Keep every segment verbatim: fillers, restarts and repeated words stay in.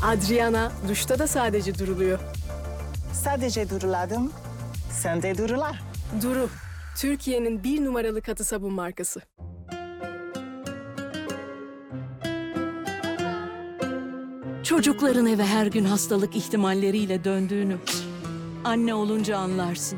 Adriana duşta da sadece duruluyor. Sadece duruladım. Sen de durula. Duru, Türkiye'nin bir numaralı katı sabun markası. Çocukların eve her gün hastalık ihtimalleriyle döndüğünü anne olunca anlarsın.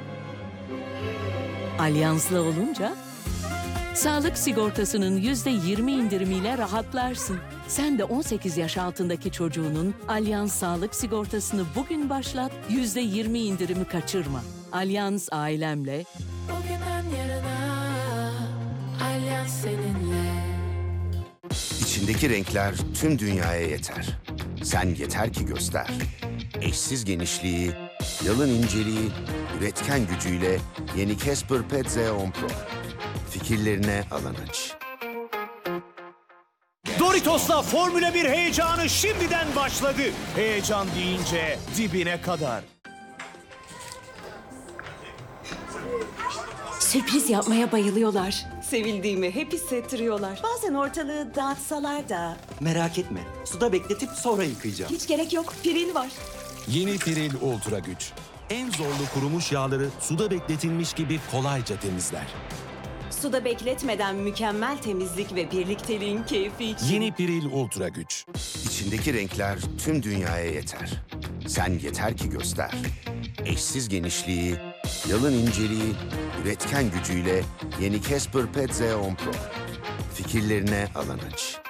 Alyanslı olunca sağlık sigortasının yüzde yirmi indirimiyle rahatlarsın. Sen de on sekiz yaş altındaki çocuğunun Alyans sağlık sigortasını bugün başlat, yüzde yirmi indirimi kaçırma. Alyans ailemle. Bugünden yarına Alyans seninle. İçindeki renkler tüm dünyaya yeter. Sen yeter ki göster. Eşsiz genişliği, yalın inceliği, üretken gücüyle yeni Casper Pet Z on Pro. Fikirlerine alan aç. Doritos'la Formula bir heyecanı şimdiden başladı. Heyecan deyince dibine kadar. Sürpriz yapmaya bayılıyorlar. Sevildiğimi hep hissettiriyorlar. Bazen ortalığı dağıtsalar da. Merak etme. Suda bekletip sonra yıkayacağım. Hiç gerek yok. Piril var. Yeni Piril Ultra Güç. En zorlu kurumuş yağları suda bekletilmiş gibi kolayca temizler. Suda bekletmeden mükemmel temizlik ve birlikteliğin keyfi için. Yeni Piril Ultra Güç. İçindeki renkler tüm dünyaya yeter. Sen yeter ki göster. Eşsiz genişliği, yalın inceliği, üretken gücüyle yeni Casper Pet Z on Pro. Fikirlerine alan aç.